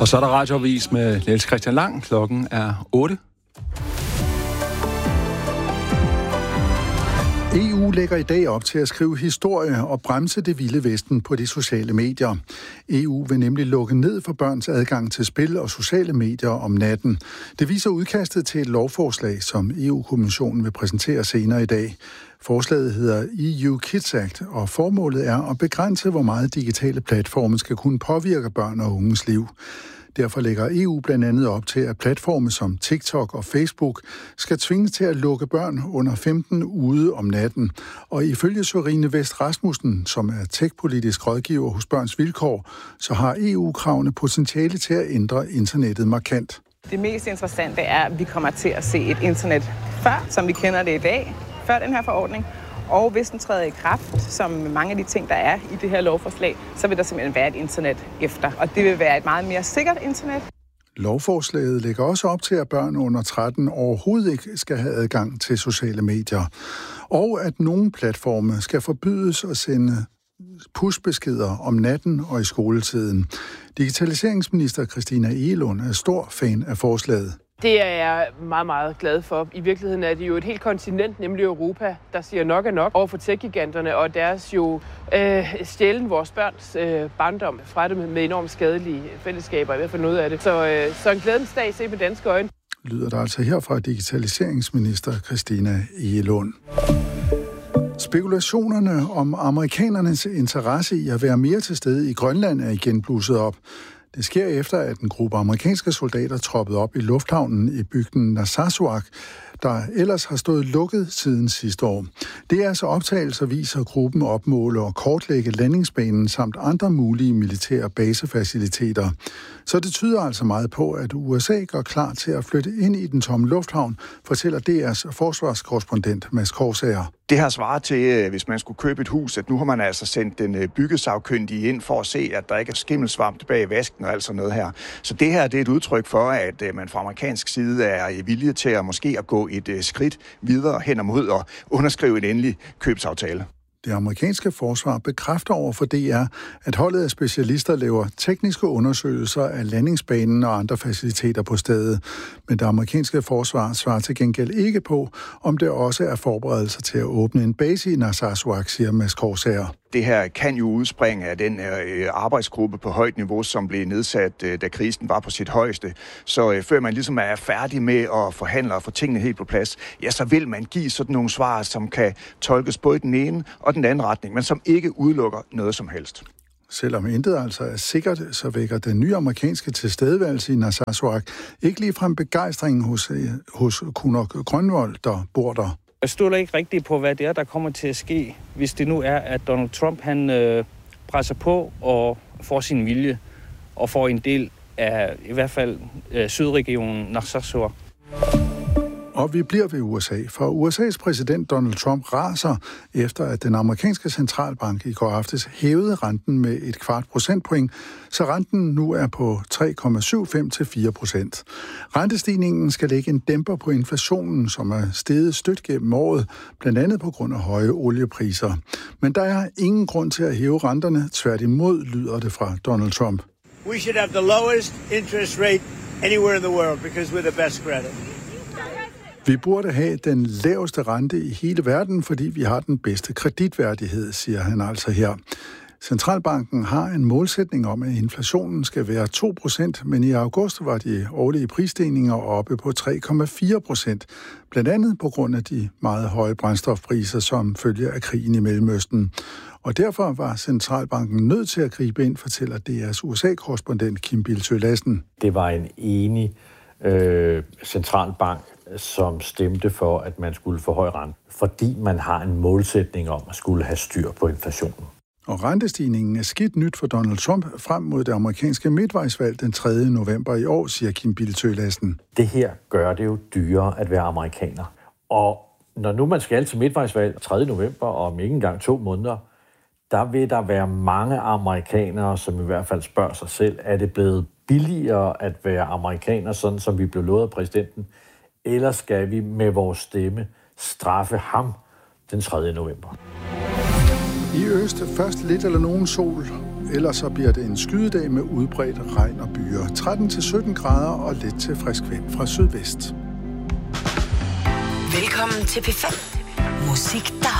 Og så er der radioavis med Niels Christian Lang. Klokken er 8. EU lægger i dag op til at skrive historie og bremse det vilde vesten på de sociale medier. EU vil nemlig lukke ned for børns adgang til spil og sociale medier om natten. Det viser udkastet til et lovforslag, som EU-kommissionen vil præsentere senere i dag. Forslaget hedder EU Kids Act, og formålet er at begrænse, hvor meget digitale platforme skal kunne påvirke børn og unges liv. Derfor lægger EU blandt andet op til, at platforme som TikTok og Facebook skal tvinges til at lukke børn under 15 ude om natten. Og ifølge Sørine Vest Rasmussen, som er tech-politisk rådgiver hos Børns Vilkår, så har EU-kravene potentiale til at ændre internettet markant. Det mest interessante er, at vi kommer til at se et internet før, som vi kender det i dag, før den her forordning. Og hvis den træder i kraft, som mange af de ting, der er i det her lovforslag, så vil der simpelthen være et internet efter. Og det vil være et meget mere sikkert internet. Lovforslaget lægger også op til, at børn under 13 overhovedet ikke skal have adgang til sociale medier. Og at nogle platforme skal forbydes at sende pushbeskeder om natten og i skoletiden. Digitaliseringsminister Christina Egelund er stor fan af forslaget. Det er jeg meget, meget glad for. I virkeligheden er det jo et helt kontinent, nemlig Europa, der siger nok er nok over for tech-giganterne og deres jo stjælen vores børns barndom fra dem med enormt skadelige fællesskaber, i hvert fald noget af det. Så en glædens dag set med danske øjne. Lyder der altså her fra digitaliseringsminister Christina Egelund. Spekulationerne om amerikanernes interesse i at være mere til stede i Grønland er igen blusset op. Det sker efter, at en gruppe amerikanske soldater troppede op i lufthavnen i bygden Narsarsuaq, der ellers har stået lukket siden sidste år. Det er altså optagelser, viser gruppen opmåle og kortlægge landingsbanen samt andre mulige militære basefaciliteter. Så det tyder altså meget på, at USA går klar til at flytte ind i den tomme lufthavn, fortæller DR's forsvarskorrespondent Mads Korsager. Det har svaret til, hvis man skulle købe et hus, at nu har man altså sendt den byggesagkyndige ind for at se, at der ikke er skimmelsvamp tilbage i vasken og alt sådan noget her. Så det her det er et udtryk for, at man fra amerikansk side er villig til at måske at gå et skridt videre hen imod og underskrive en endelig købsaftale. Det amerikanske forsvar bekræfter over for DR, at holdet af specialister laver tekniske undersøgelser af landingsbanen og andre faciliteter på stedet. Men det amerikanske forsvar svarer til gengæld ikke på, om det også er forberedelser til at åbne en base i Narsarsuaq, siger Mads Korsager. Det her kan jo udspringe af den arbejdsgruppe på højt niveau, som blev nedsat, da krisen var på sit højeste. Så før man ligesom er færdig med at forhandle og få tingene helt på plads, ja, så vil man give sådan nogle svar, som kan tolkes både i den ene og den anden retning, men som ikke udelukker noget som helst. Selvom intet altså er sikkert, så vækker den nye amerikanske tilstedeværelse i Narsarsuaq ikke ligefrem begejstringen hos Kunok Grønvold, der bor der. Jeg stoler ikke rigtigt på, hvad det er, der kommer til at ske, hvis det nu er, at Donald Trump han presser på og får sin vilje og får en del af i hvert fald sydregionen Narsarsuaq. Og vi bliver ved USA, for USA's præsident Donald Trump raser efter, at den amerikanske centralbank i går aftes hævede renten med et kvart procentpoint, så renten nu er på 3,75 til 4%. Rentestigningen skal lægge en dæmper på inflationen, som er steget stødt gennem året, blandt andet på grund af høje oliepriser. Men der er ingen grund til at hæve renterne, tværtimod lyder det fra Donald Trump. We should have the lowest interest rate anywhere in the world because we're the best credit. Vi burde have den laveste rente i hele verden, fordi vi har den bedste kreditværdighed, siger han altså her. Centralbanken har en målsætning om, at inflationen skal være 2%, men i august var de årlige prisstigninger oppe på 3,4%, blandt andet på grund af de meget høje brændstofpriser, som følger af krigen i Mellemøsten. Og derfor var centralbanken nødt til at gribe ind, fortæller DR's USA-korrespondent Kim Bildsøe Lassen. Det var en enig centralbank, som stemte for, at man skulle forhøje renten, fordi man har en målsætning om at skulle have styr på inflationen. Og rentestigningen er skidt nyt for Donald Trump frem mod det amerikanske midtvejsvalg den 3. november i år, siger Kim Bildsøe Lassen. Det her gør det jo dyrere at være amerikaner. Og når nu man skal til midtvejsvalg 3. november om ikke engang 2 måneder, der vil der være mange amerikanere, som i hvert fald spørger sig selv, er det blevet billigere at være amerikaner, sådan som vi blev lovet af præsidenten, eller skal vi med vores stemme straffe ham den 3. november? I øst først lidt eller nogen sol ellers så bliver det en skydedag med udbredt regn og byer. 13-17 grader og let til frisk vind fra sydvest. Velkommen til P5. Musik, der